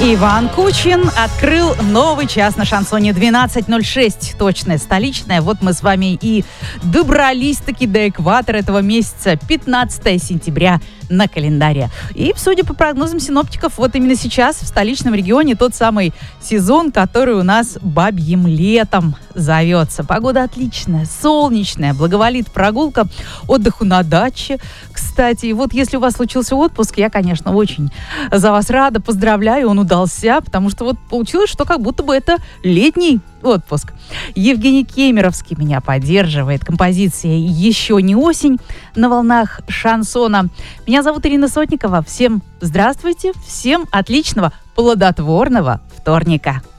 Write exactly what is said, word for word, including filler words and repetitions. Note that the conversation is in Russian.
Иван Кучин открыл новый час на шансоне. двенадцать ноль шесть, точное, столичное. Вот мы с вами и добрались-таки до экватора этого месяца. пятнадцатое сентября на календаре. И, судя по прогнозам синоптиков, вот именно сейчас в столичном регионе тот самый сезон, который у нас бабьим летом зовется. Погода отличная, солнечная, благоволит прогулка, отдыху на даче. Кстати, вот если у вас случился отпуск, я, конечно, очень за вас рада, поздравляю, он удался, потому что вот получилось, что как будто бы это летний отпуск. Евгений Кемеровский меня поддерживает. Композиция «Еще не осень» на волнах шансона. Меня зовут Ирина Сотникова. Всем здравствуйте, всем отличного, плодотворного вторника.